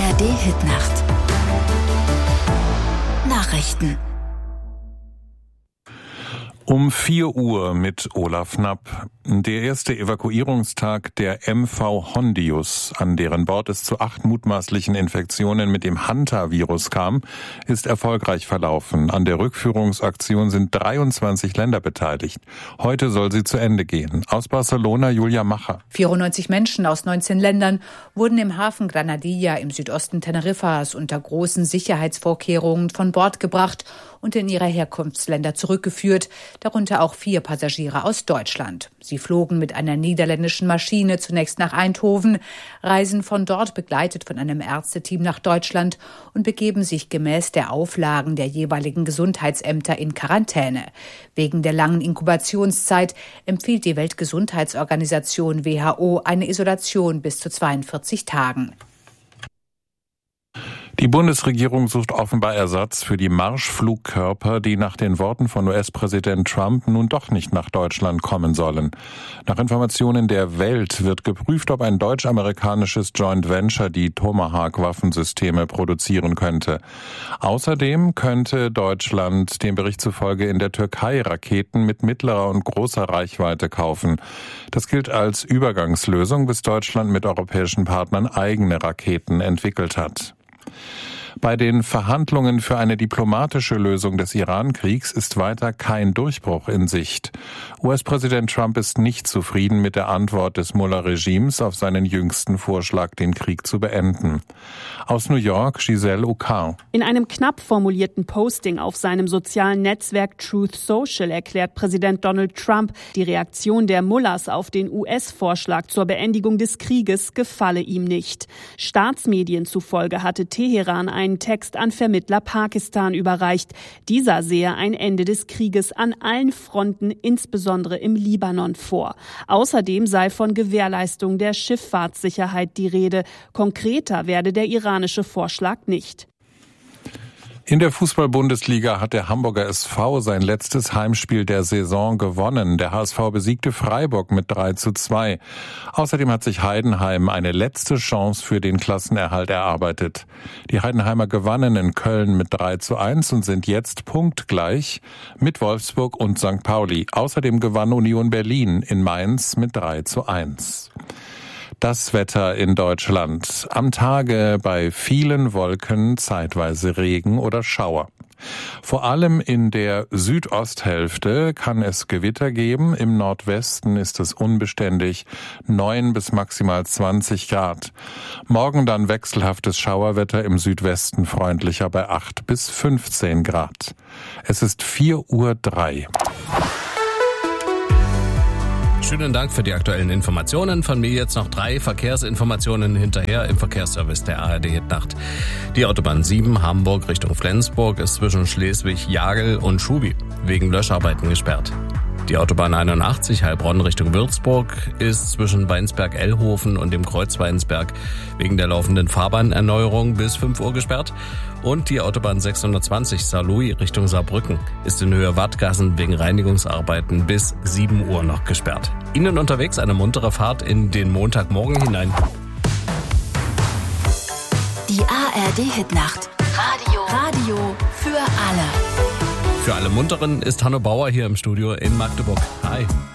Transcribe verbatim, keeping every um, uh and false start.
R D-Hitnacht. Nachrichten. Um vier Uhr mit Olaf Knapp. Der erste Evakuierungstag der M V Hondius, an deren Bord es zu acht mutmaßlichen Infektionen mit dem Hantavirus kam, ist erfolgreich verlaufen. An der Rückführungsaktion sind dreiundzwanzig Länder beteiligt. Heute soll sie zu Ende gehen. Aus Barcelona Julia Macher. vierundneunzig Menschen aus neunzehn Ländern wurden im Hafen Granadilla im Südosten Teneriffas unter großen Sicherheitsvorkehrungen von Bord gebracht und in ihre Herkunftsländer zurückgeführt, darunter auch vier Passagiere aus Deutschland. Sie flogen mit einer niederländischen Maschine zunächst nach Eindhoven, reisen von dort begleitet von einem Ärzteteam nach Deutschland und begeben sich gemäß der Auflagen der jeweiligen Gesundheitsämter in Quarantäne. Wegen der langen Inkubationszeit empfiehlt die Weltgesundheitsorganisation W H O eine Isolation bis zu zweiundvierzig Tagen. Die Bundesregierung sucht offenbar Ersatz für die Marschflugkörper, die nach den Worten von U S-Präsident Trump nun doch nicht nach Deutschland kommen sollen. Nach Informationen der Welt wird geprüft, ob ein deutsch-amerikanisches Joint Venture die Tomahawk-Waffensysteme produzieren könnte. Außerdem könnte Deutschland dem Bericht zufolge in der Türkei Raketen mit mittlerer und großer Reichweite kaufen. Das gilt als Übergangslösung, bis Deutschland mit europäischen Partnern eigene Raketen entwickelt hat. Bei den Verhandlungen für eine diplomatische Lösung des Iran-Kriegs ist weiter kein Durchbruch in Sicht. U S-Präsident Trump ist nicht zufrieden mit der Antwort des Mullah-Regimes auf seinen jüngsten Vorschlag, den Krieg zu beenden. Aus New York, Giselle Ocar. In einem knapp formulierten Posting auf seinem sozialen Netzwerk Truth Social erklärt Präsident Donald Trump, die Reaktion der Mullahs auf den U S-Vorschlag zur Beendigung des Krieges gefalle ihm nicht. Staatsmedien zufolge hatte Teheran einen Text an Vermittler Pakistan überreicht. Dieser sehe ein Ende des Krieges an allen Fronten, insbesondere im Libanon, vor. Außerdem sei von Gewährleistung der Schifffahrtssicherheit die Rede. Konkreter werde der iranische Vorschlag nicht. In der Fußball-Bundesliga hat der Hamburger S V sein letztes Heimspiel der Saison gewonnen. Der H S V besiegte Freiburg mit drei zu zwei. Außerdem hat sich Heidenheim eine letzte Chance für den Klassenerhalt erarbeitet. Die Heidenheimer gewannen in Köln mit drei zu eins und sind jetzt punktgleich mit Wolfsburg und Sankt Pauli. Außerdem gewann Union Berlin in Mainz mit drei zu eins. Das Wetter in Deutschland. Am Tage bei vielen Wolken zeitweise Regen oder Schauer. Vor allem in der Südosthälfte kann es Gewitter geben. Im Nordwesten ist es unbeständig, neun bis maximal zwanzig Grad. Morgen dann wechselhaftes Schauerwetter, im Südwesten freundlicher bei acht bis fünfzehn Grad. Es ist vier Uhr drei. Schönen Dank für die aktuellen Informationen. Von mir jetzt noch drei Verkehrsinformationen hinterher im Verkehrsservice der A R D-Hitnacht. Die Autobahn sieben Hamburg Richtung Flensburg ist zwischen Schleswig, Jagel und Schubi wegen Löscharbeiten gesperrt. Die Autobahn einundachtzig Heilbronn Richtung Würzburg ist zwischen Weinsberg-Ellhofen und dem Kreuz Weinsberg wegen der laufenden Fahrbahnerneuerung bis fünf Uhr gesperrt. Und die Autobahn sechshundertzwanzig Saarlouis Richtung Saarbrücken ist in Höhe Wattgassen wegen Reinigungsarbeiten bis sieben Uhr noch gesperrt. Ihnen unterwegs eine muntere Fahrt in den Montagmorgen hinein. Die A R D-Hitnacht. Radio. Radio für alle. Für alle Munteren ist Hanno Bauer hier im Studio in Magdeburg. Hi.